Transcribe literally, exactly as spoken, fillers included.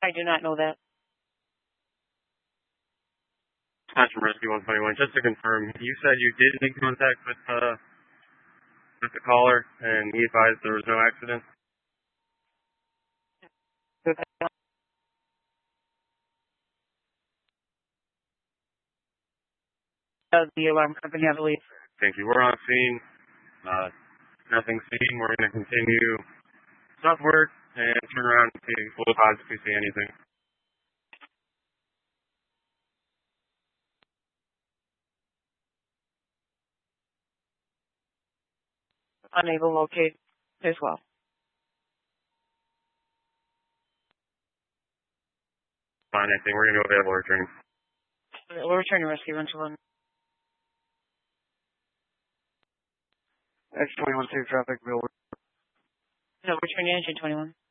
I do not know that. That's from Rescue one twenty-one. Just to confirm, you said you did make contact with uh with the caller, and he advised there was no accident. Uh, the alarm company, I believe. Thank you. We're on scene. Uh, nothing seen. We're going to continue stop work and turn around and see full pause if we see anything. Unable to locate as well. Fine, I think we're going to go available return. We'll return to rescue rental one. X twenty-one, safe traffic, Bill. No, return to engine twenty-one.